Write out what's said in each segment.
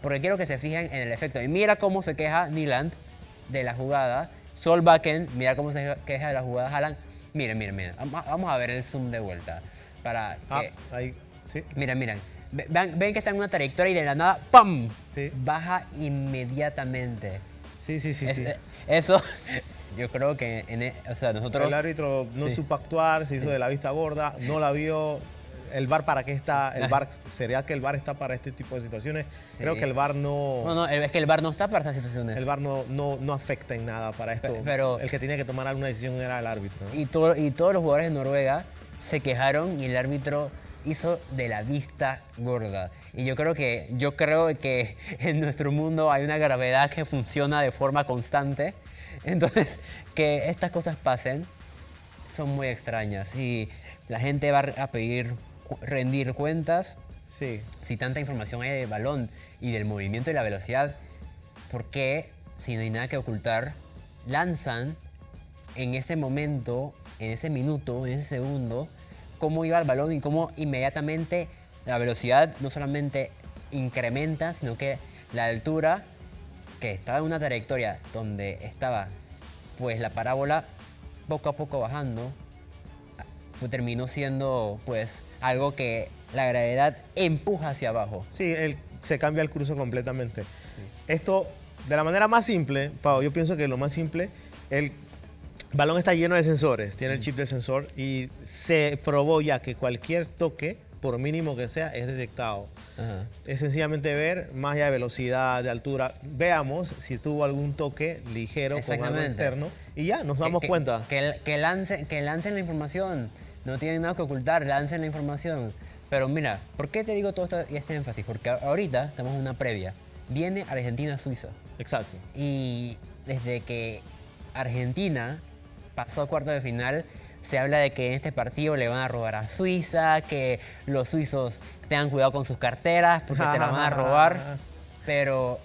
porque quiero que se fijen en el efecto. Y mira cómo se queja Nyland de la jugada. Solbakken, mira cómo se queja de la jugada Haaland. Miren, miren, miren. Vamos a ver el zoom de vuelta. Para que... ahí, sí. Miren, miren. Ven que está en una trayectoria y de la nada, ¡pam! Sí. Baja inmediatamente. Sí. Eso, yo creo que o sea, nosotros... El árbitro no Sí. supo actuar, se hizo de la vista gorda, no la vio. ¿El VAR para qué está? ¿Sería que el VAR está para este tipo de situaciones? Sí. Creo que el VAR no... No, es que el VAR no está para estas situaciones. El VAR no afecta en nada para esto. Pero- el que tenía que tomar alguna decisión era el árbitro, ¿no? Y todos los jugadores de Noruega se quejaron y el árbitro hizo de la vista gorda. Y yo creo que en nuestro mundo hay una gravedad que funciona de forma constante. Entonces, que estas cosas pasen son muy extrañas. Y la gente va a pedir rendir cuentas. Sí. Si tanta información hay del balón y del movimiento y la velocidad, ¿por qué, si no hay nada que ocultar, lanzan en ese momento, en ese minuto, en ese segundo, cómo iba el balón y cómo inmediatamente la velocidad no solamente incrementa, sino que la altura, que estaba en una trayectoria donde estaba pues la parábola poco a poco bajando, pues terminó siendo pues algo que la gravedad empuja hacia abajo. Sí, se cambia el curso completamente. Esto, de la manera más simple, Pau, yo pienso que lo más simple, el balón está lleno de sensores, tiene el chip del sensor y se probó ya que cualquier toque, por mínimo que sea, es detectado. Ajá. Es sencillamente ver más allá de velocidad, de altura. Veamos si tuvo algún toque ligero con algo Exactamente. externo y ya nos damos cuenta. Que lancen la información. No tienen nada que ocultar, lancen la información. Pero mira, ¿por qué te digo todo esto y este énfasis? Porque ahorita estamos en una previa. Viene Argentina-Suiza. Exacto. Y desde que Argentina pasó a cuartos de final, se habla de que en este partido le van a robar a Suiza, que los suizos tengan cuidado con sus carteras porque se las van a robar. Pero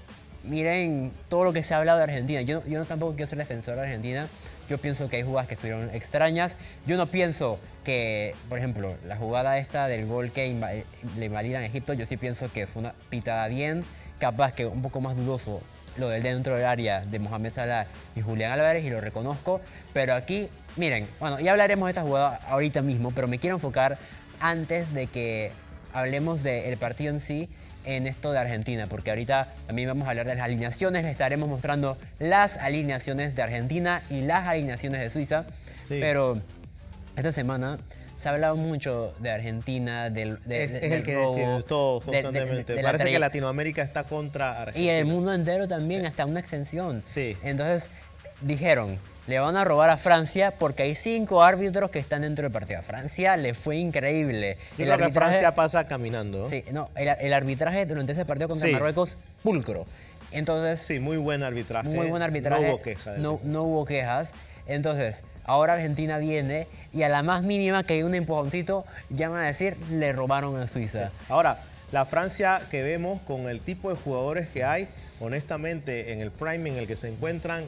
miren todo lo que se ha hablado de Argentina. Yo no tampoco quiero ser defensor de Argentina. Yo pienso que hay jugadas que estuvieron extrañas. Yo no pienso que, por ejemplo, la jugada esta del gol que le invalidan a Egipto, yo sí pienso que fue una pitada bien. Capaz que un poco más dudoso lo del dentro del área de Mohamed Salah y Julián Álvarez, y lo reconozco. Pero aquí, miren, bueno, ya hablaremos de esta jugada ahorita mismo, pero me quiero enfocar antes de que hablemos del partido en sí, en esto de Argentina, porque ahorita también vamos a hablar de las alineaciones, les estaremos mostrando las alineaciones de Argentina y las alineaciones de Suiza, Sí. pero esta semana se ha hablado mucho de Argentina, Es del el que robo, decir todo de- de- constantemente. de la Parece que traye- Latinoamérica está contra Argentina. y el mundo entero también, hasta una extensión. Sí. Entonces dijeron, le van a robar a Francia porque hay 5 árbitros que están dentro del partido. A Francia le fue increíble. Yo creo que Francia pasa caminando. Sí, no, el arbitraje durante ese partido contra Sí. Marruecos, pulcro. Entonces, Sí, muy buen arbitraje. muy buen arbitraje. No hubo queja. No hubo quejas. Entonces, ahora Argentina viene y a la más mínima que hay un empujoncito, ya van a decir, le robaron a Suiza. Ahora, la Francia que vemos con el tipo de jugadores que hay, honestamente, en el prime en el que se encuentran,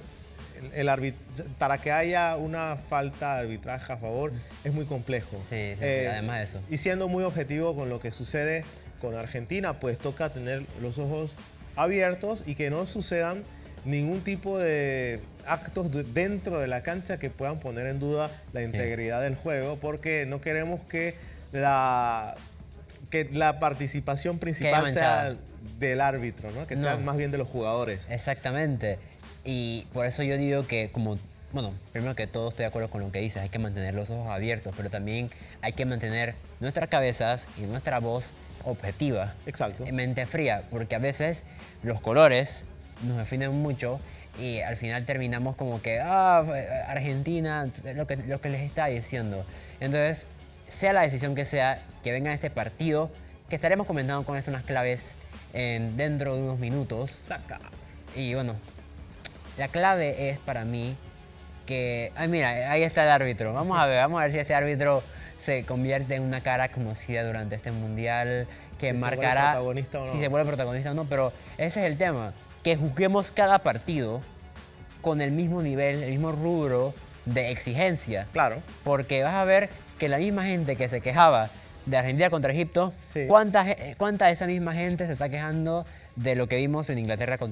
para que haya una falta de arbitraje a favor es muy complejo. Sí, además de eso. Y siendo muy objetivo con lo que sucede con Argentina, pues toca tener los ojos abiertos y que no sucedan ningún tipo de actos dentro de la cancha que puedan poner en duda la integridad del juego, porque no queremos que la participación principal sea del árbitro, ¿no? Que sea más bien de los jugadores. Exactamente. Y por eso yo digo que bueno, primero que todo estoy de acuerdo con lo que dices, hay que mantener los ojos abiertos, pero también hay que mantener nuestras cabezas y nuestra voz objetiva. Exacto. Mente fría, porque a veces los colores nos definen mucho y al final terminamos como que, Argentina, lo que les está diciendo. Entonces, sea la decisión que sea, que venga este partido, que estaremos comentando con unas claves dentro de unos minutos. Saca. Y bueno, la clave es para mí que... Ay, mira, ahí está el árbitro. Vamos a ver si este árbitro se convierte en una cara conocida durante este mundial, que Si marcará se vuelve protagonista o no. si se vuelve protagonista o no. Pero ese es el tema, que juzguemos cada partido con el mismo nivel, el mismo rubro de exigencia. Claro. Porque vas a ver que la misma gente que se quejaba de Argentina contra Egipto, Sí. ¿cuánta de esa misma gente se está quejando de lo que vimos en Inglaterra contra